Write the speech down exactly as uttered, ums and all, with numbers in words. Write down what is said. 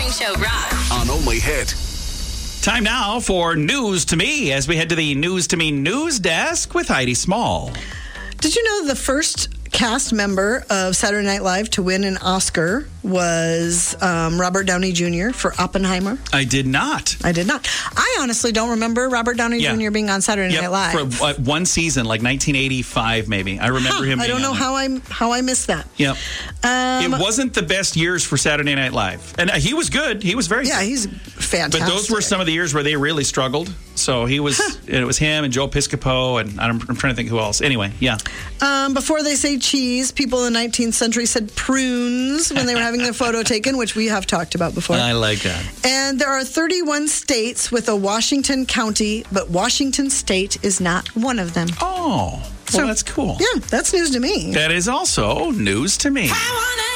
Morning Show Rock. On Only Hit. Time now for News to Me as we head to the News to Me news desk with Heidi Small. Did you know the first cast member of Saturday Night Live to win an Oscar was um, Robert Downey Junior for Oppenheimer? I did not. I did not. I honestly don't remember Robert Downey Yeah. Junior being on Saturday Yep, Night Live. for uh, one season, like nineteen eighty-five, maybe. I remember Huh, him. I being don't know on how I how I missed that. Yep. Um, it wasn't the best years for Saturday Night Live, and uh, he was good. He was very yeah, good. he's fantastic. But those were some of the years where they really struggled. So he was. It was him and Joe Piscopo, and I'm, I'm trying to think who else. Anyway, yeah. Um, before they say cheese, people in the nineteenth century said prunes when they were having their photo taken, which we have talked about before. I like that. And there are thirty-one states with a Washington County, but Washington State is not one of them. Oh, well, So- that's cool. Yeah, that's news to me. That is also news to me. I wanna